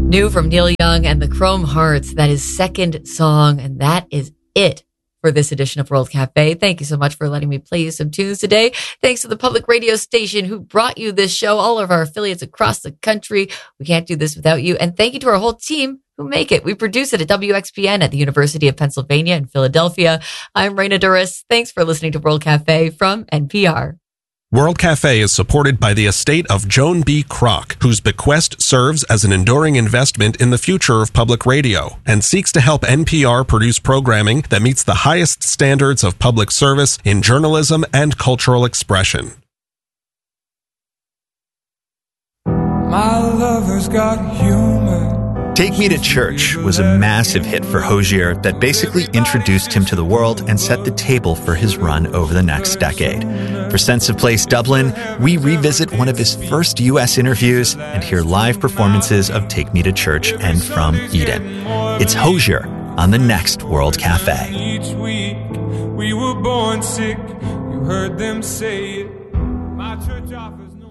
New from Neil Young and the Chrome Hearts. That is second song, and that is it for this edition of World Cafe. Thank you so much for letting me play you some tunes today. Thanks to the public radio station who brought you this show, all of our affiliates across the country. We can't do this without you. And thank you to our whole team who make it. We produce it at WXPN at the University of Pennsylvania in Philadelphia. I'm Raina Duras. Thanks for listening to World Cafe from NPR. World Cafe is supported by the estate of Joan B. Kroc, whose bequest serves as an enduring investment in the future of public radio and seeks to help NPR produce programming that meets the highest standards of public service in journalism and cultural expression. My lover's got humor. Take Me to Church was a massive hit for Hozier that basically introduced him to the world and set the table for his run over the next decade. For Sense of Place Dublin, we revisit one of his first U.S. interviews and hear live performances of Take Me to Church and From Eden. It's Hozier on the next World Cafe. Each week we were born sick. You heard them say it. My church offers no.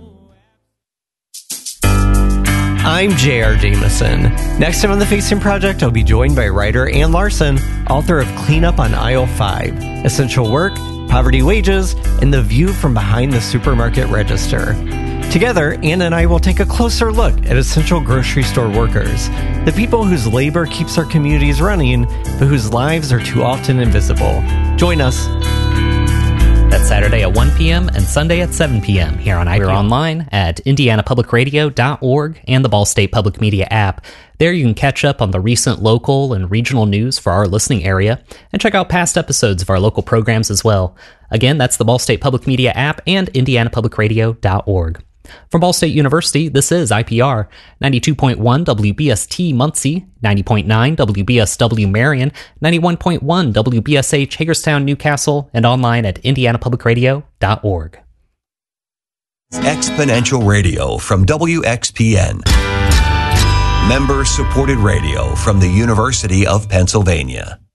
I'm J.R. Jameson. Next time on The Facing Project, I'll be joined by writer Ann Larson, author of Cleanup on Aisle 5, Essential Work, Poverty Wages, and The View from Behind the Supermarket Register. Together, Ann and I will take a closer look at essential grocery store workers, the people whose labor keeps our communities running, but whose lives are too often invisible. Join us. That's Saturday at 1 p.m. and Sunday at 7 p.m. here on IPR. We're online at indianapublicradio.org and the Ball State Public Media app. There you can catch up on the recent local and regional news for our listening area and check out past episodes of our local programs as well. Again, that's the Ball State Public Media app and indianapublicradio.org. From Ball State University, this is IPR, 92.1 WBST Muncie, 90.9 WBSW Marion, 91.1 WBSH Hagerstown, Newcastle, and online at indianapublicradio.org. Exponential Radio from WXPN. Member-supported radio from the University of Pennsylvania.